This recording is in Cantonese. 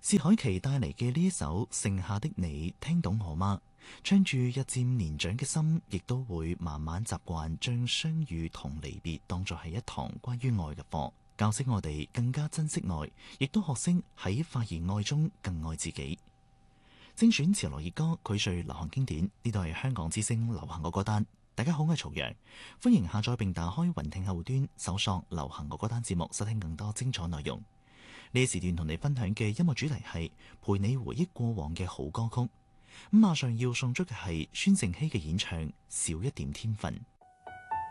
薛凱琪帶嚟嘅呢一首《剩下的你》，聽懂我嗎？唱住日漸年長嘅心，亦都會慢慢習慣將相遇同離別當作係一堂關於愛嘅課，教識我哋更加珍惜愛，亦都學識喺發現愛中更愛自己。精選潮流熱歌，膾炙流行經典，呢度係香港之聲流行歌單。大家好，我係曹陽，歡迎下載並打開雲聽後端，搜索流行歌單節目，收聽更多精彩內容。呢時段同你分享嘅音樂主題係陪你回憶過往嘅好歌曲。咁馬上要送出嘅係孫盛希嘅演唱《少一點天分》。